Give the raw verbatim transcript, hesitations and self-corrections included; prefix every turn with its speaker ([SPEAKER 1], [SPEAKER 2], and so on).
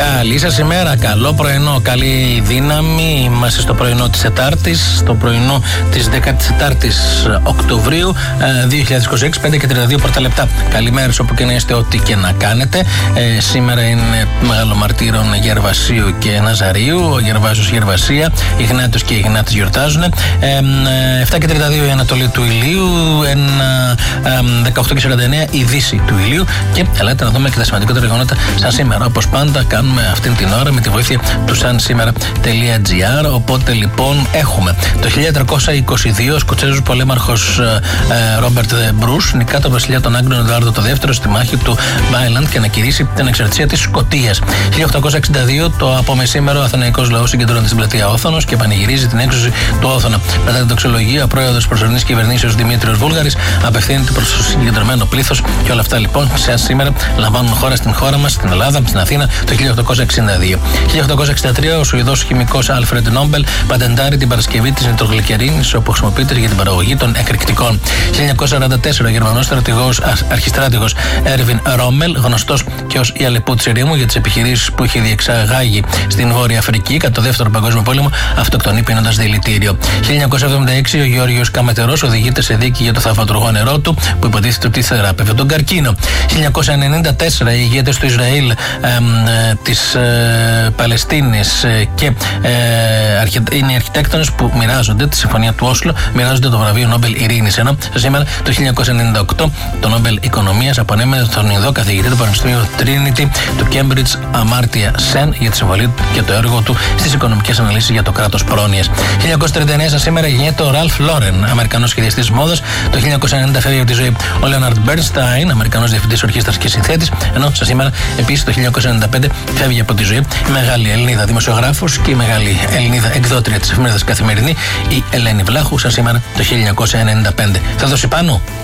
[SPEAKER 1] Καλή σας ημέρα, καλό πρωινό, καλή δύναμη. Είμαστε στο πρωινό της Τετάρτης, στο πρωινό της δέκατης τέταρτης Οκτωβρίου δύο χιλιάδες είκοσι έξι, πέντε και τριάντα δύο πρώτα λεπτά. Καλημέρα όπου και να είστε, ό,τι και να κάνετε. Ε, σήμερα είναι μεγαλομαρτύρων Γερβασίου και Ναζαρίου. Ο Γερβάζος Γερβασία, η Γνάτος και η Γνάτης γιορτάζουν. Ε, επτά και τριάντα δύο η Ανατολή του ηλίου, ένα, ε, δεκαοκτώ και σαράντα εννέα η Δύση του ηλίου. Και ελάτε να δούμε και τα σημαντικότερα γεγονότα σαν σήμερα. Όπως πάντα, κάνουμε αυτήν την ώρα με τη βοήθεια του σαν σήμερα τελεία τζι άρ. Οπότε λοιπόν έχουμε το χίλια τριακόσια είκοσι δύο ο Σκοτσέζος πολέμαρχος ε, Ρόμπερτ Μπρούς νικά τον βασιλιά των Άγγλων Εδουάρδο το δεύτερο στη μάχη του Μπάιλαντ και ανακηρύσει την ανεξαρτησία της Σκωτίας. χίλια οκτακόσια εξήντα δύο το απομεσήμερο Αθηναϊκός λαός συγκεντρώνεται στην πλατεία Όθωνος και πανηγυρίζει την έξωση του Όθωνα. Μετά την τοξολογία, ο πρόεδρος της προσωρινής κυβερνήσεως Δημήτριος Βούλγαρης απευθύνεται προς το συγκεντρωμένο πλήθος και όλα αυτά λοιπόν σαν σήμερα λαμβάνουν χώρα στην χώρα μας, στην Ελλάδα, στην Αθήνα το χίλια οκτακόσια εξήντα δύο. χίλια οκτακόσια εξήντα τρία ο Σουηδός χημικός Άλφρεντ Νόμπελ πατεντάρει την παρασκευή της νητρογλυκερίνης όπου χρησιμοποιείται για την παραγωγή των εκρηκτικών. χίλια εννιακόσια σαράντα τέσσερα ο Γερμανός στρατηγός, αρχιστράτηγος Έρβιν Ρόμελ, γνωστός και ως η Αλεπού της ερήμου για τις επιχειρήσεις που είχε διεξαγάγει στην Βόρεια Αφρική κατά το Δεύτερο Παγκόσμιο Πόλεμο, αυτοκτονεί πίνοντας δηλητήριο. χίλια εννιακόσια εβδομήντα έξι ο Γεώργιος Καμετερός οδηγείται σε δίκη για το θαυματουργό νερό του που υποτίθεται ότι θεράπευε τον καρκίνο. χίλια εννιακόσια ενενήντα τέσσερα οι ηγέτες του Ισραήλ, ε, ε, της ε, Παλαιστίνης ε, και ε, αρχι, είναι οι αρχιτέκτονες που μοιράζονται τη συμφωνία του Όσλο, μοιράζονται το βραβείο Νόμπελ Ειρήνης. Ενώ σήμερα το χίλια εννιακόσια ενενήντα οκτώ το Νόμπελ Οικονομίας απονέμεται τον Ινδό καθηγητή του Πανεπιστημίου Trinity του Cambridge Αμάρτια Σεν για τη συμβολή και το έργο του στις οικονομικές αναλύσεις για το κράτος πρόνοιας. χίλια εννιακόσια τριάντα εννέα σήμερα γεννιέται ο Ραλφ Λόρεν, Αμερικανός σχεδιαστής μόδας. Το χίλια εννιακόσια ενενήντα φεύγει από τη ζωή ο Λέοναρντ Μπέρνσταϊν, Αμερικανός διευθυντής ορχήστρας και συνθέτης. Ενώ σα σήμερα επίσης το χίλια εννιακόσια ενενήντα πέντε φεύγει από τη ζωή η μεγάλη Ελληνίδα δημοσιογράφος και η μεγάλη Ελληνίδα εκδότρια της εφημερίδας Καθημερινή, η Ελένη Βλάχου, σαν σήμερα το χίλια εννιακόσια ενενήντα πέντε. Θα δώσει πάνω.